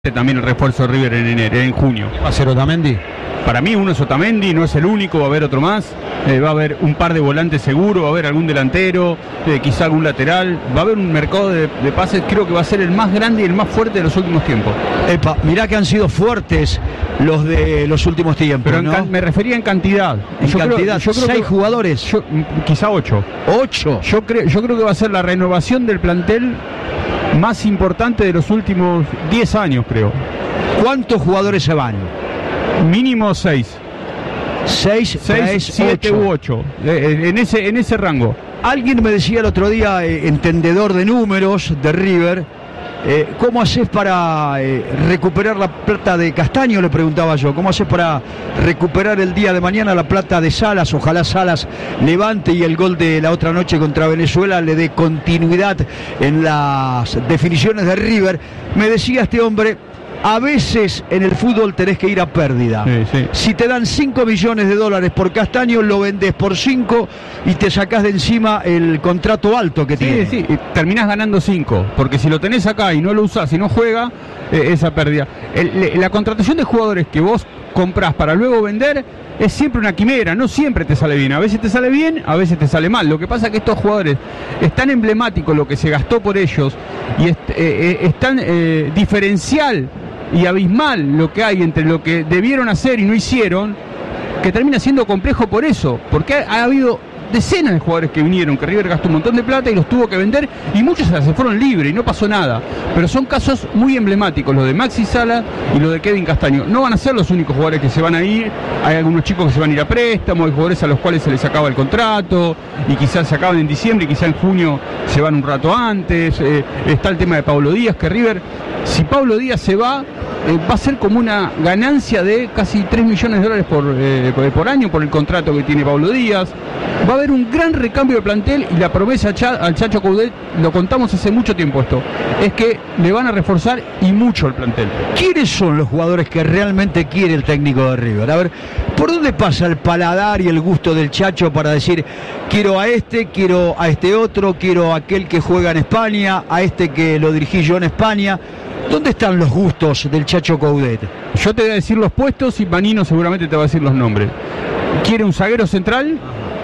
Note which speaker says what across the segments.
Speaker 1: También el refuerzo de River en junio.
Speaker 2: ¿Va a ser Otamendi?
Speaker 1: Para mí uno es Otamendi, no es el único, va a haber otro más, va a haber un par de volantes seguro, va a haber algún delantero, quizá algún lateral, va a haber un mercado de pases, creo que va a ser el más grande y el más fuerte de los últimos tiempos.
Speaker 2: Epa, mirá que han sido fuertes los de los últimos tiempos,
Speaker 1: pero
Speaker 2: ¿no?
Speaker 1: Me refería en cantidad.
Speaker 2: Yo creo 6 jugadores.
Speaker 1: Quizá 8.
Speaker 2: 8.
Speaker 1: Yo creo que va a ser la renovación del plantel más importante de los últimos 10 años, creo.
Speaker 2: ¿Cuántos jugadores se van?
Speaker 1: Mínimo 6.
Speaker 2: 6,
Speaker 1: 7 u 8. En ese rango.
Speaker 2: Alguien me decía el otro día, entendedor de números de River, ¿cómo haces para recuperar la plata de Castaño? Le preguntaba yo. ¿Cómo haces para recuperar el día de mañana la plata de Salas? Ojalá Salas levante y el gol de la otra noche contra Venezuela le dé continuidad en las definiciones de River. Me decía este hombre, a veces en el fútbol tenés que ir a pérdida.
Speaker 1: Sí.
Speaker 2: Si te dan 5 millones de dólares por Castaño, lo vendés por 5 y te sacás de encima el contrato alto que tiene.
Speaker 1: Sí, y terminás ganando 5, porque si lo tenés acá y no lo usás y no juega, esa pérdida. La contratación de jugadores que vos comprás para luego vender es siempre una quimera, no siempre te sale bien. A veces te sale bien, a veces te sale mal. Lo que pasa es que estos jugadores es tan emblemático lo que se gastó por ellos y es tan diferencial y abismal lo que hay entre lo que debieron hacer y no hicieron, que termina siendo complejo por eso, porque ha habido decenas de jugadores que vinieron, que River gastó un montón de plata y los tuvo que vender, y muchos se fueron libres y no pasó nada, pero son casos muy emblemáticos, lo de Maxi Sala y lo de Kevin Castaño. No van a ser los únicos jugadores que se van a ir, hay algunos chicos que se van a ir a préstamo, hay jugadores a los cuales se les acaba el contrato y quizás se acaban en diciembre y quizás en junio se van un rato antes. Está el tema de Pablo Díaz, que River, si Pablo Díaz se va a ser como una ganancia de casi 3 millones de dólares por año por el contrato que tiene Pablo Díaz. Va a haber un gran recambio de plantel y la promesa al Chacho Coudet, lo contamos hace mucho tiempo esto, es que le van a reforzar y mucho el plantel.
Speaker 2: ¿Quiénes son los jugadores que realmente quiere el técnico de River? A ver, ¿por dónde pasa el paladar y el gusto del Chacho para decir, quiero a este otro, quiero a aquel que juega en España, a este que lo dirigí yo en España? ¿Dónde están los gustos del Chacho Coudet?
Speaker 1: Yo te voy a decir los puestos y Manino seguramente te va a decir los nombres. Quiere un zaguero central,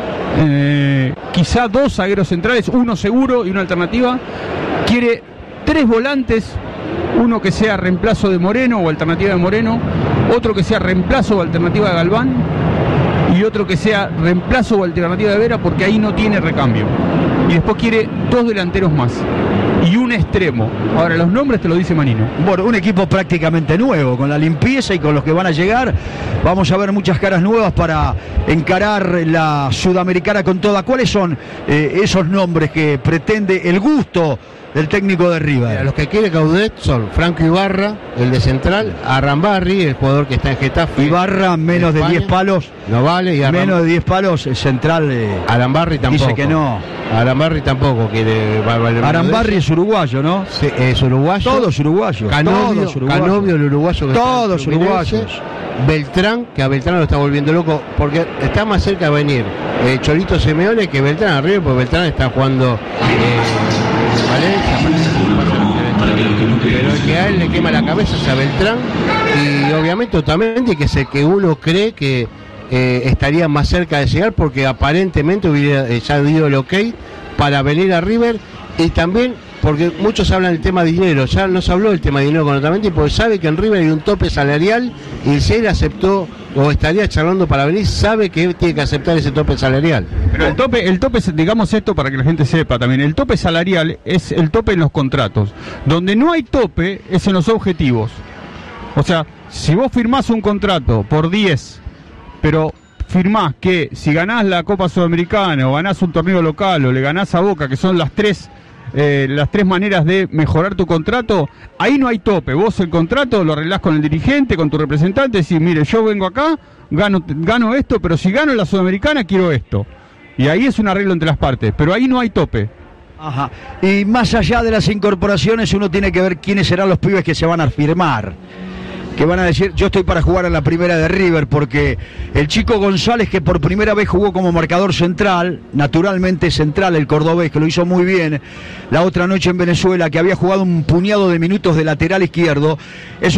Speaker 1: quizá 2 zagueros centrales, uno seguro y una alternativa. Quiere 3 volantes, uno que sea reemplazo de Moreno o alternativa de Moreno, otro que sea reemplazo o alternativa de Galván y otro que sea reemplazo o alternativa de Vera, porque ahí no tiene recambio. Y después quiere 2 delanteros más y un extremo. Ahora los nombres te lo dice Manino.
Speaker 2: Bueno, un equipo prácticamente nuevo, con la limpieza y con los que van a llegar. Vamos a ver muchas caras nuevas para encarar la Sudamericana con toda. ¿Cuáles son esos nombres que pretende el gusto del técnico de River?
Speaker 3: Mira, los que quiere Coudet son Franco Ibarra, el de central, Arambarri, el jugador que está en Getafe.
Speaker 2: Ibarra, menos de 10 palos.
Speaker 3: No vale. Y
Speaker 2: menos de 10 palos, central.
Speaker 3: Arambarri tampoco.
Speaker 2: Dice que no.
Speaker 3: Arambarri tampoco quiere.
Speaker 2: Arambarri es uruguayo, ¿no?
Speaker 3: Sí, es uruguayo.
Speaker 2: Todos uruguayos.
Speaker 3: Canovio, el uruguayo. Que
Speaker 2: todos uruguayos.
Speaker 3: Beltrán, que a Beltrán lo está volviendo loco, porque está más cerca de venir Cholito Simeone que Beltrán arriba, porque Beltrán está jugando pero el que a él le quema la cabeza es a Beltrán, y obviamente Otamendi, que es el que uno cree que estaría más cerca de llegar, porque aparentemente hubiera ya dio el ok para venir a River. Y también porque muchos hablan del tema dinero, ya no se habló del tema dinero con Otamendi, porque sabe que en River hay un tope salarial y si él aceptó o estaría charlando para venir, sabe que tiene que aceptar ese tope salarial.
Speaker 1: Pero el tope, digamos esto para que la gente sepa también, el tope salarial es el tope en los contratos. Donde no hay tope es en los objetivos. O sea, si vos firmás un contrato por 10, pero firmás que si ganás la Copa Sudamericana o ganás un torneo local o le ganás a Boca, que son las tres maneras de mejorar tu contrato, ahí no hay tope. Vos el contrato lo arreglás con el dirigente, con tu representante, decís, mire, yo vengo acá, gano esto, pero si gano en la Sudamericana quiero esto. Y ahí es un arreglo entre las partes, pero ahí no hay tope.
Speaker 2: Ajá. Y más allá de las incorporaciones, uno tiene que ver quiénes serán los pibes que se van a firmar. que van a decir, yo estoy para jugar en la primera de River, porque el chico González, que por primera vez jugó como marcador central, naturalmente central, el cordobés, que lo hizo muy bien la otra noche en Venezuela, que había jugado un puñado de minutos de lateral izquierdo, es